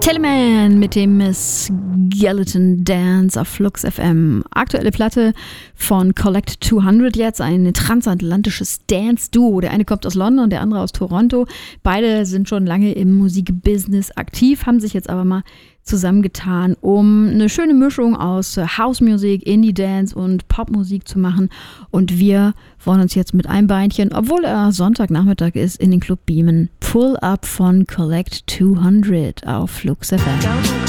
Teleman mit dem Skeleton Dance auf Flux FM. Aktuelle Platte von Collect 200 jetzt, ein transatlantisches Dance-Duo. Der eine kommt aus London, der andere aus Toronto. Beide sind schon lange im Musikbusiness aktiv, haben sich jetzt aber mal zusammengetan, um eine schöne Mischung aus House-Musik, Indie-Dance und Popmusik zu machen. Und wir wollen uns jetzt mit einem Beinchen, obwohl er Sonntagnachmittag ist, in den Club beamen. Pull Up von Collect 200 auf Flux FM.